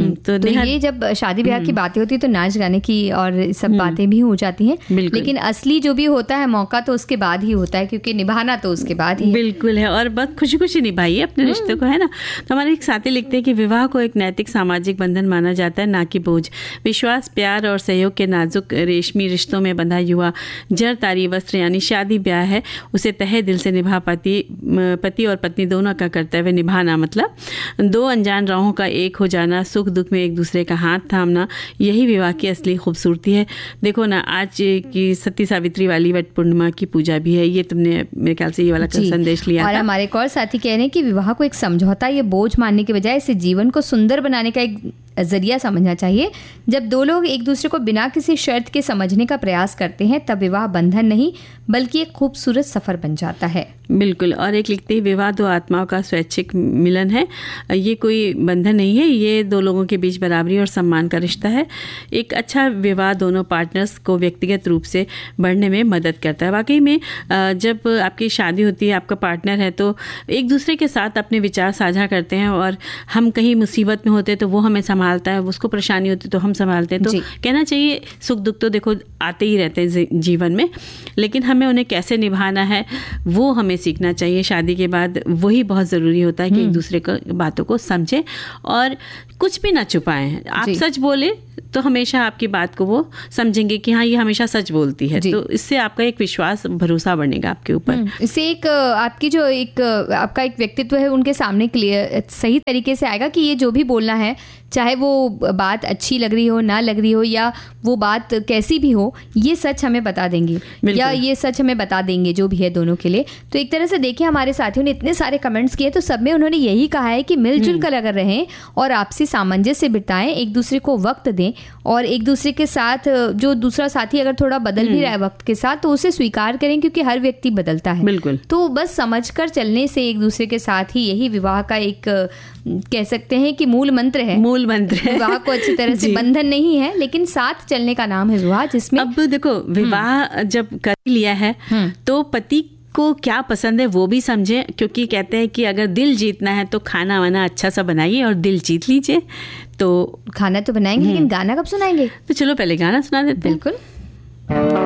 तो ये जब शादी ब्याह की बातें होती है तो नाच गाने की और सब बातें भी हो जाती हैं, लेकिन असली जो भी होता है मौका तो उसके बाद ही होता है, क्योंकि निभाना तो उसके बाद ही बिल्कुल है। और बहुत खुशी खुशी निभाइए अपने रिश्ते को, है ना। तो हमारे एक साथी लिखते हैं कि विवाह को एक नैतिक सामाजिक बंधन माना जाता है, ना कि बोझ। विश्वास, प्यार और सहयोग के नाजुक रेशमी रिश्तों में बंधा युवा जरतारी वस्त्र यानी शादी ब्याह है, उसे तहे दिल से निभा पति और पत्नी दोनों का कर्तव्य निभाना, मतलब दो अनजान राहों का एक हो जाना, सुख दुख में एक दूसरे का हाथ थामना, यही विवाह की असली खूबसूरती है। देखो ना, आज की सती सावित्री वाली वट पूर्णिमा की पूजा भी है, ये तुमने मेरे ख्याल से ये वाला संदेश लिया और था। हमारे एक और साथी कह रहे हैं कि विवाह को एक समझौता, ये बोझ मानने के बजाय इसे जीवन को सुंदर बनाने का एक जरिया समझना चाहिए। जब दो लोग एक दूसरे को बिना किसी शर्त के समझने का प्रयास करते हैं तब विवाह बंधन नहीं बल्कि एक खूबसूरत सफर बन जाता है। बिल्कुल। और एक लिखते ही विवाह दो आत्माओं का स्वैच्छिक मिलन है, ये कोई बंधन नहीं है, ये दो लोगों के बीच बराबरी और सम्मान का रिश्ता है। एक अच्छा विवाह दोनों पार्टनर्स को व्यक्तिगत रूप से बढ़ने में मदद करता है। वाकई में जब आपकी शादी होती है, आपका पार्टनर है, तो एक दूसरे के साथ अपने विचार साझा करते हैं, और हम कहीं मुसीबत में होते हैं तो वो हमें संभालता है, उसको परेशानी होती है तो हम संभालते हैं। तो कहना चाहिए सुख दुख तो देखो आते ही रहते हैं जीवन में, लेकिन हमें उन्हें कैसे निभाना है वो हमें सीखना चाहिए। शादी के बाद वही बहुत ज़रूरी होता है कि एक दूसरे को बातों को समझें और कुछ भी ना छुपाएं। आप सच बोले तो हमेशा आपकी बात को वो समझेंगे कि हाँ ये हमेशा सच बोलती है, तो इससे आपका एक विश्वास भरोसा बढ़ेगा आपके ऊपर। इससे एक आपकी जो एक आपका एक व्यक्तित्व है उनके सामने क्लियर सही तरीके से आएगा कि ये जो भी बोलना है, चाहे वो बात अच्छी लग रही हो, ना लग रही हो, या वो बात कैसी भी हो, ये सच हमें बता देंगे या ये सच हमें बता देंगे, जो भी है दोनों के लिए। तो एक तरह से देखिए हमारे साथियों ने इतने सारे कमेंट्स किए तो सब में उन्होंने यही कहा है कि मिलजुल कर अगर रहें और आपसी सामंजस्य बिताएं, एक दूसरे को वक्त दें और एक दूसरे के साथ जो दूसरा साथी अगर थोड़ा बदल भी रहा है वक्त के साथ तो उसे स्वीकार करें, क्योंकि हर व्यक्ति बदलता है। बिल्कुल। तो बस समझकर चलने से एक दूसरे के साथ ही यही विवाह का एक कह सकते हैं कि मूल मंत्र है। विवाह को अच्छी तरह से बंधन नहीं है लेकिन साथ चलने का नाम है विवाह, जिसमें अब देखो विवाह जब कर लिया है तो पति को क्या पसंद है वो भी समझे, क्योंकि कहते हैं कि अगर दिल जीतना है तो खाना वाना अच्छा सा बनाइए और दिल जीत लीजिए। तो खाना तो बनाएंगे लेकिन गाना कब सुनाएंगे? तो चलो पहले गाना सुना देते हैं। बिल्कुल।